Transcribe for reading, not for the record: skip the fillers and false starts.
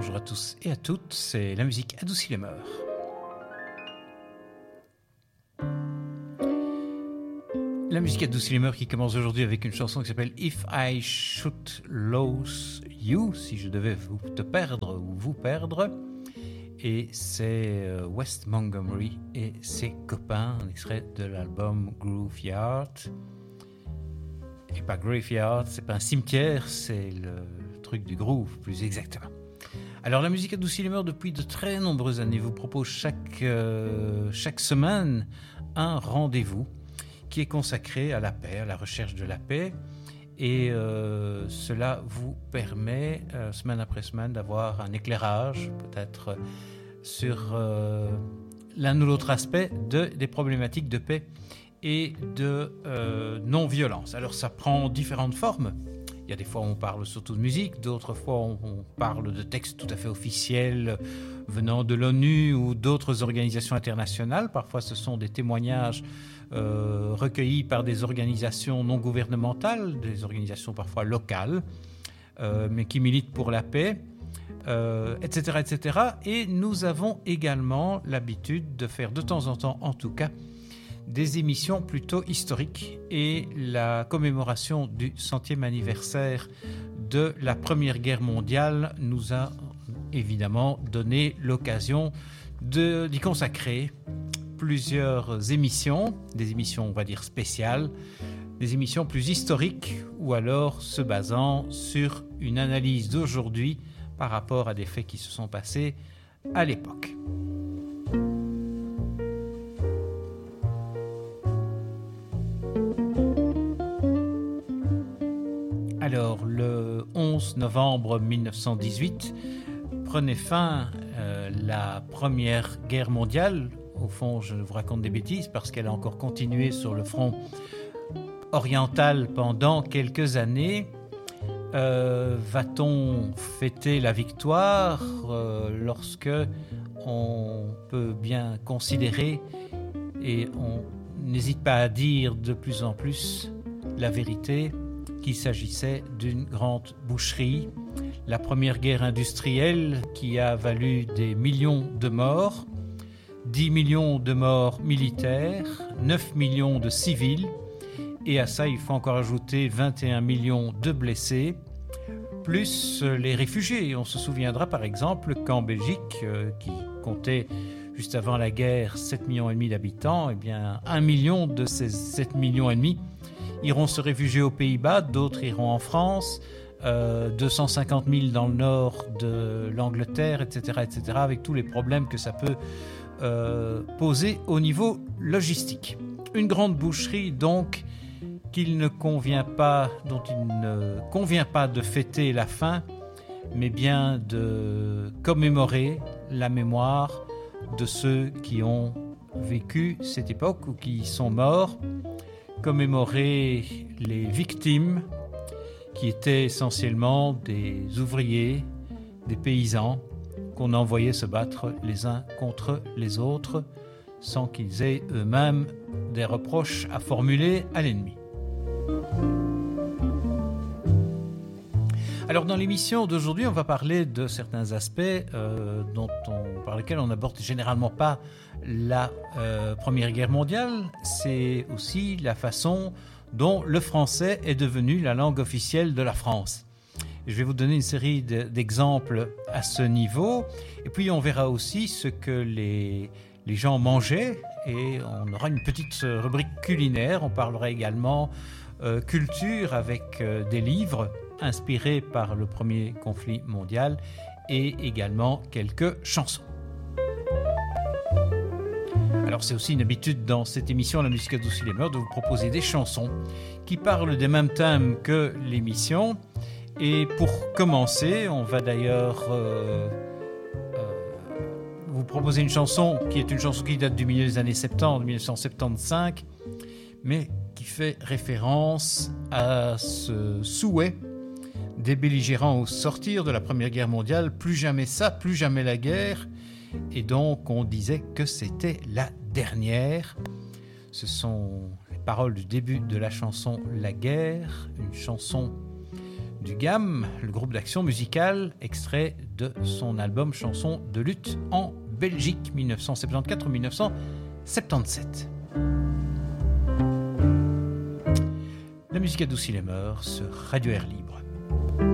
Bonjour à tous et à toutes, c'est la musique adoucit les mœurs. La musique adoucit les mœurs qui commence aujourd'hui avec une chanson qui s'appelle If I Should Lose You, si je devais te perdre ou vous perdre. Et c'est Wes Montgomery et ses copains, un extrait de l'album Grooveyard. Et pas Graveyard, c'est pas un cimetière, c'est le truc du groove, plus exactement. Alors la musique adoucit les mœurs depuis de très nombreuses années vous propose chaque semaine un rendez-vous qui est consacré à la paix, à la recherche de la paix. Et cela vous permet, semaine après semaine, d'avoir un éclairage, peut-être, sur l'un ou l'autre aspect des problématiques de paix et de non-violence. Alors ça prend différentes formes. Il y a des fois où on parle surtout de musique, d'autres fois on parle de textes tout à fait officiels venant de l'ONU ou d'autres organisations internationales. Parfois ce sont des témoignages recueillis par des organisations non gouvernementales, des organisations parfois locales, mais qui militent pour la paix, etc., etc. Et nous avons également l'habitude de faire de temps en temps, en tout cas, des émissions plutôt historiques, et la commémoration du 100e anniversaire de la Première Guerre mondiale nous a évidemment donné l'occasion d'y consacrer plusieurs émissions, des émissions on va dire spéciales, des émissions plus historiques ou alors se basant sur une analyse d'aujourd'hui par rapport à des faits qui se sont passés à l'époque. Alors, le 11 novembre 1918 prenait fin la Première Guerre mondiale. Au fond, je vous raconte des bêtises parce qu'elle a encore continué sur le front oriental pendant quelques années. Va-t-on fêter la victoire lorsque on peut bien considérer, et on n'hésite pas à dire de plus en plus la vérité, qu'il s'agissait d'une grande boucherie, la première guerre industrielle qui a valu des millions de morts, 10 millions de morts militaires, 9 millions de civils, et à ça il faut encore ajouter 21 millions de blessés, plus les réfugiés. On se souviendra par exemple qu'en Belgique, qui comptait juste avant la guerre 7,5 millions d'habitants, eh bien 1 million de ces 7,5 millions iront se réfugier aux Pays-Bas, d'autres iront en France, 250 000 dans le nord de l'Angleterre, etc., etc., avec tous les problèmes que ça peut poser au niveau logistique. Une grande boucherie donc dont il ne convient pas de fêter la fin, mais bien de commémorer la mémoire de ceux qui ont vécu cette époque ou qui sont morts, commémorer les victimes qui étaient essentiellement des ouvriers, des paysans qu'on envoyait se battre les uns contre les autres sans qu'ils aient eux-mêmes des reproches à formuler à l'ennemi. Alors dans l'émission d'aujourd'hui, on va parler de certains aspects par lesquels on n'aborde généralement pas la Première Guerre mondiale. C'est aussi la façon dont le français est devenu la langue officielle de la France. Je vais vous donner une série d'exemples à ce niveau, et puis on verra aussi ce que les gens mangeaient, et on aura une petite rubrique culinaire. On parlera également culture avec des livres inspirés par le premier conflit mondial, et également quelques chansons. Alors c'est aussi une habitude dans cette émission La musique adoucit les mœurs de vous proposer des chansons qui parlent des mêmes thèmes que l'émission. Et pour commencer, on va d'ailleurs vous proposer une chanson qui est une chanson qui date du milieu des années 70, 1975, mais qui fait référence à ce souhait des belligérants au sortir de la Première Guerre mondiale. Plus jamais ça, plus jamais la guerre. Et donc on disait que c'était la dernière. Ce sont les paroles du début de la chanson La Guerre, une chanson du GAM, le groupe d'action musicale, extrait de son album Chansons de lutte en Belgique, 1974-1977. La musique adoucit les mœurs sur Radio Air Libre.